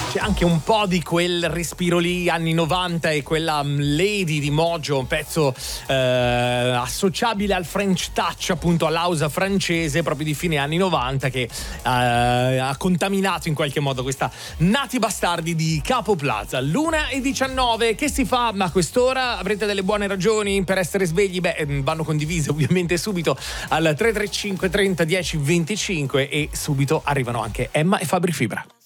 C'è anche un po' di quel respiro lì anni 90 e quella Lady di Mojo, un pezzo associabile al French touch, appunto all'house francese proprio di fine anni 90, che ha contaminato in qualche modo questa Nati Bastardi di Capo Plaza. L'1:19, che si fa a quest'ora? Avrete delle buone ragioni per essere svegli? Vanno condivise ovviamente subito al 335 30 10 25 e subito arrivano anche Emma e Fabri Fibra.